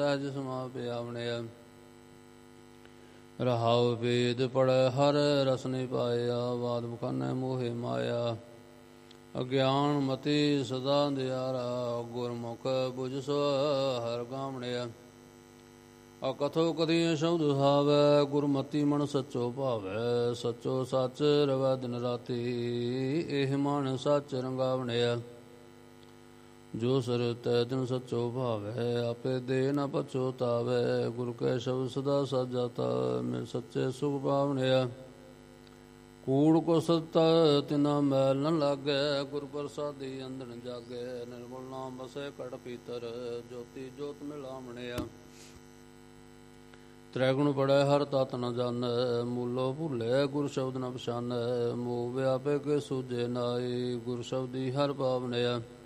ਸਹਿਜ ਸਮਾਪਿਆਵਣਿਆ ਰਹਾਉ ਵੇਦ ਪੜ੍ਹੈ ਹਰ ਰਸ ਨਿ ਪਾਇਆ ਬਾਦ ਬਖਾਨੈ ਮੋਹਿ ਮਾਇਆ ਅਗਿਆਨ ਮਤੀ ਸਦਾ ਅੰਧਿਆਰਾ ਗੁਰਮੁਖ ਬੁਝ ਸੋ ਹਰਿ ਗਾਵਣਿਆ ਅਕਥੋ ਕਥੀਐ ਸ਼ਬਦ ਸੁਹਾਵੈ ਗੁਰਮਤੀ ਮਨ ਸੱਚੋ ਭਾਵੈ ਸੱਚੋ ਸੱਚ ਰਵੈ ਦਿਨ ਰਾਤੀ ਇਹ ਮਨ ਸੱਚ ਰੰਗਾਵਣਿਆ ਜੋ ਸਰ ਤੈ ਦਿਨ ਸੱਚੋ ਭਾਵੈ ਆਪੇ ਦੇ ਨ ਪਛੋਤਾਵੈ ਗੁਰ ਕੈ ਸ਼ਬਦ ਸਦਾ ਸਾਜਤਾ ਮਿਲ ਸੱਚੇ ਸੁਖ ਪਾਵਣਿਆ ਕੂੜ ਕੋ ਸਤਾ ਤਿਨਾ ਮੈਲ ਨ ਲਾਗੈ ਗੁਰ ਪ੍ਰਸਾਦੀ ਅੰਦਨ ਜਾਗੈ ਨਿਰਮਲ ਨਾਮ ਬਸੈ ਕਟ ਪੀਤਰ ਜੋਤੀ ਜੋਤ ਮਿਲਾਵਣਿਆ ਤ੍ਰੈਗੁਣ ਪੜੈ ਹਰ ਤਤ ਨ ਜਾਣੈ ਮੂਲੋ ਭੁੱਲੇ ਗੁਰ ਸ਼ਬਦ ਨ ਪਛਾਨੈ ਮੋਹ ਵਿਆਪੇ ਕੇ ਸੂਝੇ ਨਾਈ ਗੁਰ ਸ਼ਬਦੀ ਹਰ ਪਾਵਨਿਆ